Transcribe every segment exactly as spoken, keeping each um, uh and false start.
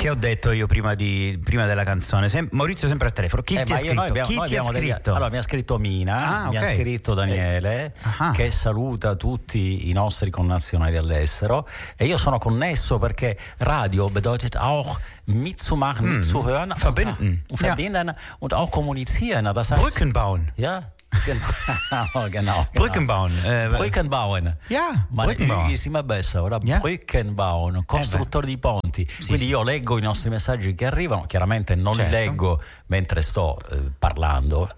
che ho detto io prima, di, prima della canzone? Sem- Maurizio sempre al telefono. Chi eh, ti ha scritto? Abbiamo, Chi ti ha degli... scritto? Allora mi ha scritto Mina, ah, mi okay. ha scritto Daniele, eh. che saluta tutti i nostri connazionali all'estero, e io sono connesso perché Radio bedeutet auch mitzumachen, mm. mitzuhören, verbinden, und, verbinden ja. und auch kommunizieren. Das heißt, Brücken bauen. Ja. Genau, genau. Brücken bauen. Äh, Brücken bauen. Ja, Ma Brücken bauen. È immer besser, ora? Yeah. Brücken bauen, costruttore eh di ponti. Sì, Quindi sì. io leggo i nostri messaggi che arrivano, chiaramente non certo. li leggo mentre sto eh, parlando.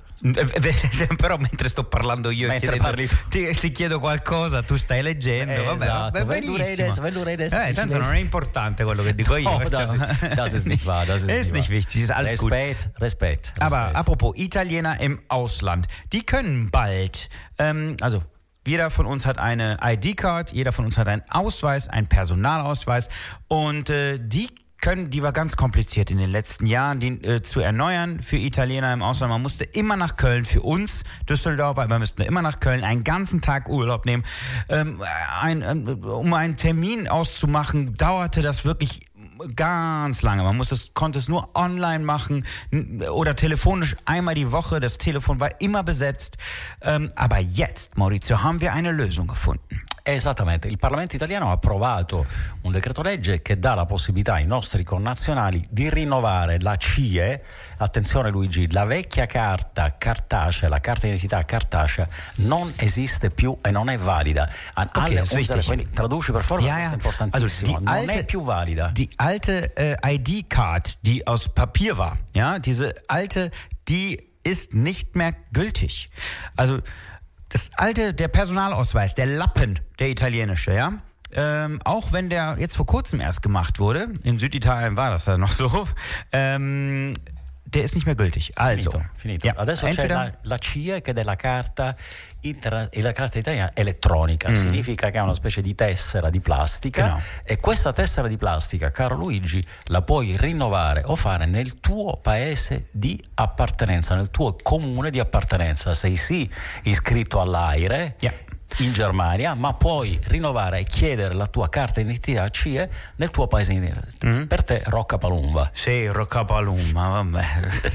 Però mentre sto parlando io mentre chiedendo, ti, ti chiedo qualcosa, tu stai leggendo, eh, vabbè, esatto. vabbè, benissimo. Wenn du redest, eh, tanto non è importante quello che dico io. Oh, das, das ist nicht wahr, das ist, ist nicht wichtig, ist alles Respekt, gut. Respekt, Respekt. Aber apropos Italiener im Ausland, die können bald, ähm, also jeder von uns hat eine I D-Card, jeder von uns hat einen Ausweis, einen Personalausweis, und äh, die können, die war ganz kompliziert in den letzten Jahren, die äh, zu erneuern für Italiener im Ausland. Man musste immer nach Köln, für uns Düsseldorfer, wir müssten immer nach Köln einen ganzen Tag Urlaub nehmen. Ähm, ein, ähm, um einen Termin auszumachen, dauerte das wirklich ganz lange. Man muss es, konnte es nur online machen oder telefonisch einmal die Woche. Das Telefon war immer besetzt. Ähm, aber jetzt, Maurizio, haben wir eine Lösung gefunden. Esattamente, il Parlamento italiano ha approvato un decreto legge che dà la possibilità ai nostri connazionali di rinnovare la C I E. Attenzione Luigi, la vecchia carta cartacea, la carta d'identità cartacea non esiste più e non è valida. Okay, das ist wichtig. Quindi traduci per favore, ja, ja. Das ist importantissimo. Also non alte, è più valida. Die alte äh, I D-Card, die aus Papier war, ja, diese alte, die ist nicht mehr gültig. Also das alte, der Personalausweis, der Lappen, der italienische, ja, ähm, auch wenn der jetzt vor kurzem erst gemacht wurde, in Süditalien war das ja noch so, ähm, der ist nicht mehr gültig. Also, finito, finito. Ja, Adesso entweder c'è la, la C I E, che è la carta, inter, la carta italiana elettronica, mm. significa che è una specie di tessera di plastica, genau. E questa tessera di plastica, caro Luigi, la puoi rinnovare o fare nel tuo paese di appartenenza, nel tuo comune di appartenenza. Sei sì iscritto all'AIRE, yeah. in Germania, ma puoi rinnovare e chiedere la tua carta d'identità C I E nel tuo paese. Mm-hmm. Per te Roccapalumba. Sì, Roccapalumba, vabbè.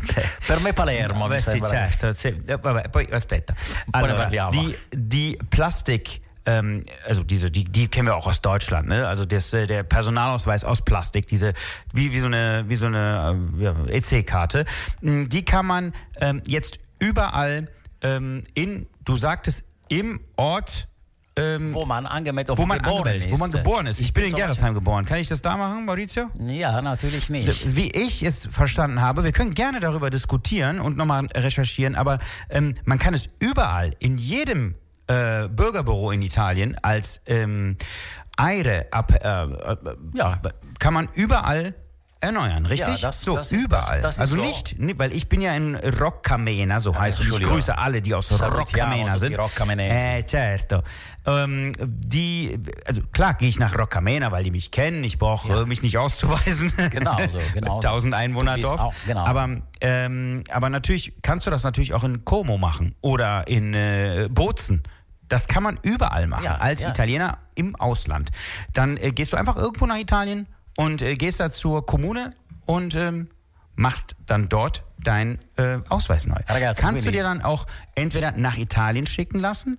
Per me Palermo. Vabbè, sì, certo. Sì. Vabbè, poi aspetta. Poi allora, ne parliamo. Die, die Plastik, ähm, also diese, die, die kennen wir auch aus Deutschland, ne? Also das, der Personalausweis aus Plastik, diese wie, wie so eine, wie so eine ja, E C-Karte, die kann man ähm, jetzt überall ähm, in, du sagtest, im Ort, ähm, wo man angemeldet, wo man geboren angemeldet, ist. Wo man geboren ist. Ich bin in Gerresheim geboren. Kann ich das da machen, Maurizio? Ja, natürlich nicht. Also, wie ich es verstanden habe, wir können gerne darüber diskutieren und nochmal recherchieren, aber ähm, man kann es überall, in jedem äh, Bürgerbüro in Italien als ähm, AIRE, ab, äh, äh, ja, kann man überall erneuern, richtig? Ja, das, so, das ist, überall. Das, das also so. nicht, weil ich bin ja in Roccamena, so ja, heißt es. Ich grüße alle, die aus Roccamena sind. Eh, certo. Ähm, die, also klar gehe ich nach Roccamena, weil die mich kennen. Ich brauche ja. mich nicht auszuweisen. Genau so, genau. Tausend Einwohner-Dorf. Auch, genau. Aber, ähm, aber natürlich kannst du das natürlich auch in Como machen oder in äh, Bozen. Das kann man überall machen, ja, als ja. Italiener im Ausland. Dann äh, gehst du einfach irgendwo nach Italien und äh, gehst da zur Kommune und ähm, machst dann dort deinen äh, Ausweis neu. Ragazzi, Kannst du dir dann auch entweder nach Italien schicken lassen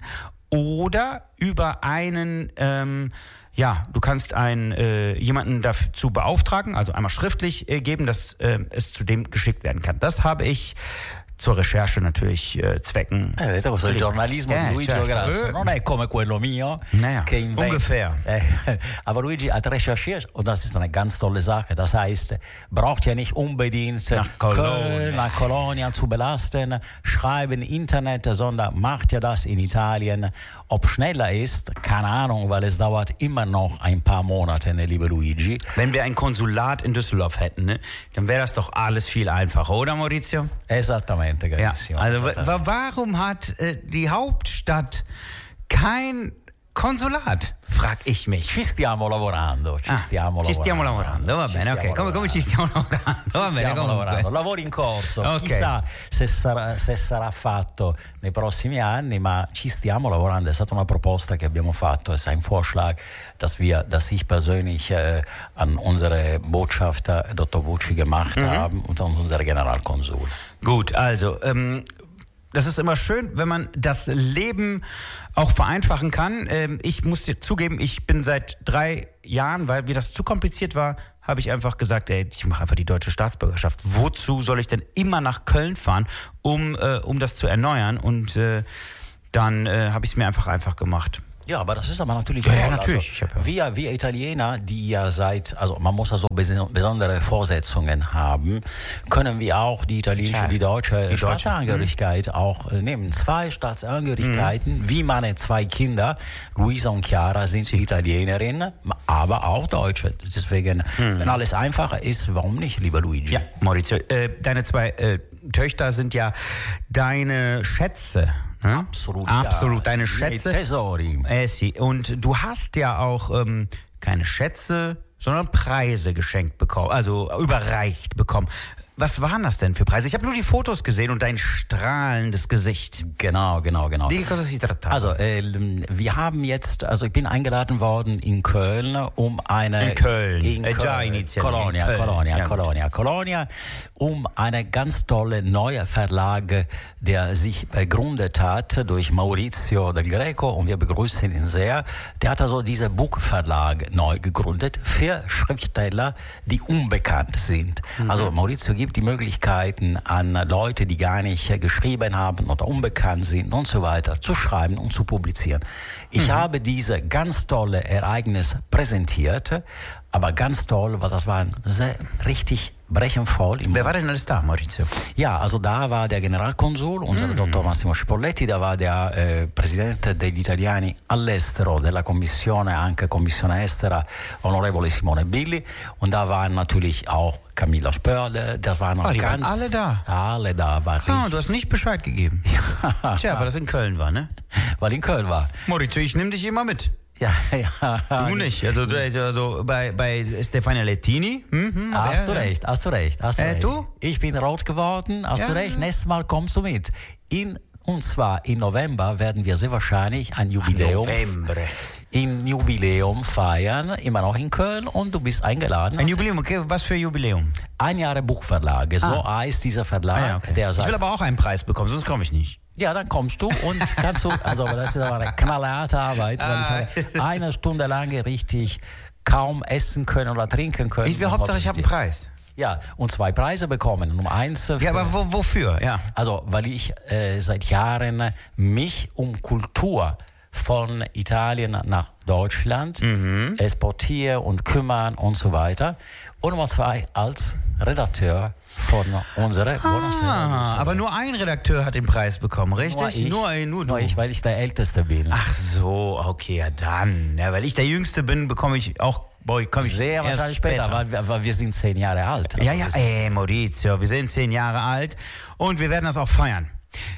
oder über einen, ähm, ja, du kannst einen, äh, jemanden dazu beauftragen, also einmal schriftlich äh, geben, dass äh, es zu dem geschickt werden kann. Das habe ich zur Recherche natürlich äh, Zwecken. Eh, vedete questo è il giornalismo eh, di Luigi certo. Grasso, non è come quello mio, naja, che inventa. Ungefähr. Eh, aber Luigi hat recherchiert und das ist eine ganz tolle Sache. Das heißt, braucht ja nicht unbedingt nach Köln, nach Kolonia zu belasten, schreiben Internet, sondern macht ja das in Italien. Ob schneller ist, keine Ahnung, weil es dauert immer noch ein paar Monate, ne, liebe Luigi. Wenn wir ein Konsulat in Düsseldorf hätten, ne, dann wäre das doch alles viel einfacher, oder Maurizio? Esattamente, ja. Also w- warum hat äh, die Hauptstadt kein Consolat, frag ich mich. Ci stiamo lavorando, ci Ah, stiamo ci lavorando. stiamo lavorando, va Ci bene, stiamo ok. Come, come ci stiamo lavorando? Ci Va bene, stiamo comunque. lavorando. Lavoro in corso, Ok. chissà se sarà, se sarà fatto nei prossimi anni, ma ci stiamo lavorando. È stata una proposta che abbiamo fatto, es ist ein Vorschlag, dass wir, dass ich persönlich äh, an unsere Botschafter Doktor Bucci gemacht Mhm. haben und an unsere Generalkonsul. Gut, also, ähm, das ist immer schön, wenn man das Leben auch vereinfachen kann. Ähm, ich muss dir zugeben, ich bin seit drei Jahren, weil mir das zu kompliziert war, habe ich einfach gesagt, ey, ich mache einfach die deutsche Staatsbürgerschaft. Wozu soll ich denn immer nach Köln fahren, um, äh, um das zu erneuern? Und äh, dann äh, habe ich es mir einfach einfach gemacht. Ja, aber das ist aber natürlich Ja, toll. ja, natürlich. Also, Ich hab ja- wir, wir Italiener, die ja seit, also man muss also bes- besondere Vorsetzungen haben, können wir auch die italienische, Klar. die deutsche Die deutsche. Staatsangehörigkeit auch äh, nehmen. Zwei Staatsangehörigkeiten, wie meine zwei Kinder, Luisa und Chiara, sind Italienerinnen, aber auch Deutsche. Deswegen, wenn alles einfacher ist, warum nicht, lieber Luigi? Ja, Maurizio, äh, deine zwei äh, Töchter sind ja deine Schätze. Ne? Absolut. Absolut, ja. deine I Schätze. Tesori. Äh, sie. Und du hast ja auch ähm, keine Schätze, sondern Preise geschenkt bekommen, also überreicht bekommen. Was waren das denn für Preise? Ich habe nur die Fotos gesehen und dein strahlendes Gesicht. Genau, genau, genau. Di cosa si trattava? Also, äh, wir haben jetzt, also ich bin eingeladen worden in Köln, um eine... In Köln. In Äh, già Köln. inizialmente. Colonia, In Köln. Colonia, Ja, gut. Colonia, Colonia, um eine ganz tolle neue Verlag, der sich gegründet hat durch Maurizio Del Greco, und wir begrüßen ihn sehr. Der hat also diesen Buchverlag neu gegründet für Schriftsteller, die unbekannt sind. Mhm. Also Maurizio gibt die Möglichkeiten an Leute, die gar nicht äh, geschrieben haben oder unbekannt sind und so weiter, zu schreiben und zu publizieren. Ich Mhm. habe diese ganz tolle Ereignis präsentiert, aber ganz toll, weil das war sehr richtig brechenvoll. Im Wer war denn alles da, Maurizio? Ja, also da war der Generalkonsul, unser Mm. Doktor Massimo Cipolletti, da war der äh, Presidente degli Italiani all'estero della Commissione, anche Commissione Estera, Onorevole Simone Billi, und da waren natürlich auch Camilla Spörle, das waren noch Ah, die waren ganz... alle da? Alle da, war Ah, du hast nicht Bescheid gegeben. Tja, weil das in Köln war, ne? weil in Köln war. Maurizio, ich nehme dich immer mit. Ja, ja. Du nicht. Also, du- also, also bei, bei Stefania Lettini. Hm, hm, Hast du wer- recht, hast du recht. Hast du Äh, recht. du? Ich bin rot geworden, hast Ja. du recht. Nächstes Mal kommst du mit. In, und zwar im November werden wir sehr wahrscheinlich ein Jubiläum, November. ein Jubiläum feiern, immer noch in Köln, und du bist eingeladen. Ein Jubiläum, okay, was für Jubiläum? Ein Jahre Buchverlage, so heißt dieser Verlag. Ah, ja, okay. Der Ich sagt, will aber auch einen Preis bekommen, sonst komme ich nicht. ja, dann kommst du und kannst du, also das ist aber eine knallharte Arbeit, weil ich habe eine Stunde lang richtig kaum essen können oder trinken können. Ich will Und Hauptsache, ich habe einen Preis. Ja, und zwei Preise bekommen. Um eins für, Ja, aber wo, wofür? Ja. also, weil ich äh, seit Jahren mich um Kultur von Italien nach Deutschland Mhm. exportiere und kümmern und so weiter. Und Nummer zwei als Redakteur von unserer Ah, aber nur ein Redakteur hat den Preis bekommen, richtig? Nur ich, nur, ein- nur, nur du. ich, weil ich der Älteste bin. Ach so, okay, ja dann. Ja, weil ich der Jüngste bin, bekomme ich auch, boah, komme ich Sehr erst wahrscheinlich später, weil, wir- weil wir sind zehn Jahre alt. Ja, ja, Also wir sind- ey, Maurizio, wir sind zehn Jahre alt und wir werden das auch feiern.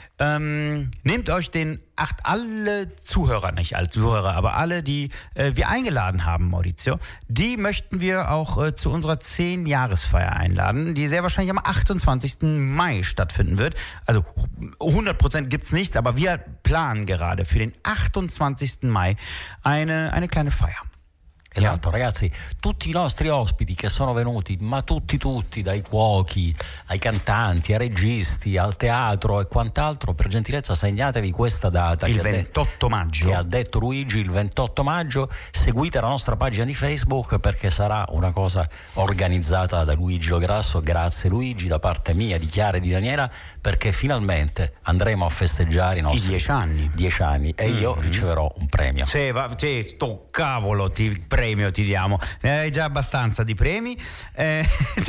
Ähm, nehmt euch den, acht alle Zuhörer, nicht alle Zuhörer, aber alle, die äh, wir eingeladen haben, Maurizio, die möchten wir auch äh, zu unserer zehn-Jahresfeier einladen, die sehr wahrscheinlich am achtundzwanzigsten Mai stattfinden wird. Also hundert Prozent gibt's nichts, aber wir planen gerade für den achtundzwanzigsten Mai eine, eine kleine Feier. Esatto, ragazzi, tutti i nostri ospiti che sono venuti, ma tutti tutti, dai cuochi ai cantanti, ai registi, al teatro e quant'altro, per gentilezza segnatevi questa data Il che ha de- ventotto maggio. che ha detto Luigi, il ventotto maggio. Seguite la nostra pagina di Facebook perché sarà una cosa organizzata da Luigi Lograsso. Grazie Luigi, da parte mia, di Chiara e di Daniela, perché finalmente andremo a festeggiare i I nostri dieci anni. dieci anni e io riceverò un premio. Sì, va, sì, sto cavolo ti premio ti diamo. Ne hai già abbastanza di premi. Eh,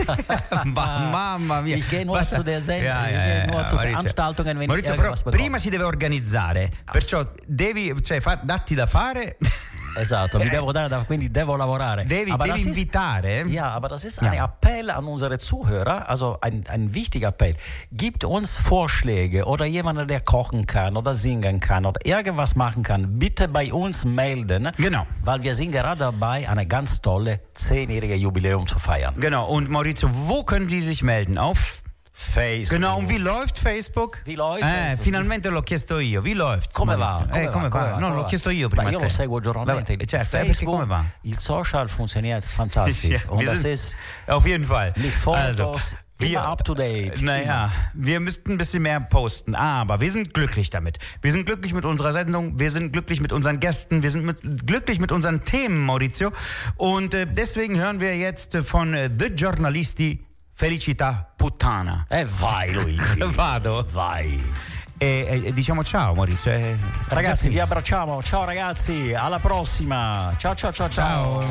ma, mamma mia. Ich gehe nur Basta- zu der Sendung, Ja, ich ja, gehe ja, nur ja, zu Maurizio. Veranstaltungen, wenn ich Maurizio, però irgendwas bekomme. prima si deve organizzare. Perciò devi, cioè, fa, datti da fare. Esatto, mi devo dare, da, quindi devo lavorare. Devi, aber devi das invitare. Ist, ja, aber das ist Ja. ein Appell an unsere Zuhörer, also ein, ein wichtiger Appell. Gibt uns Vorschläge oder jemanden, der kochen kann oder singen kann oder irgendwas machen kann, bitte bei uns melden. Genau. Weil wir sind gerade dabei, eine ganz tolle zehnjährige Jubiläum zu feiern. Genau, und Maurizio, wo können die sich melden? Auf Facebook. Genau, und wie läuft Facebook? Wie läuft eh, Facebook? Finalmente l'ho chiesto io. Wie läuft? Come va? Eh, come va? No, l'ho chiesto io prima. Ma io a lo te. seguo giornalmente. Vabbè, certo, eh, perché come va? Il social funktioniert fantastisch. Ja, Und wir das sind- ist Auf jeden Fall. mit Fotos Also, immer up to date. Naja, wir müssten ein bisschen mehr posten, aber wir sind glücklich damit. Wir sind glücklich mit unserer Sendung, wir sind glücklich mit unseren Gästen, wir sind mit, glücklich mit unseren Themen, Maurizio. Und äh, deswegen hören wir jetzt äh, von äh, The Giornalisti Felicità Puttana. E vai Luigi. Vado. Vai. E, e diciamo ciao, Maurizio. eh, Ragazzi, già vi finito. abbracciamo. Ciao ragazzi, alla prossima. Ciao ciao ciao ciao. Ciao.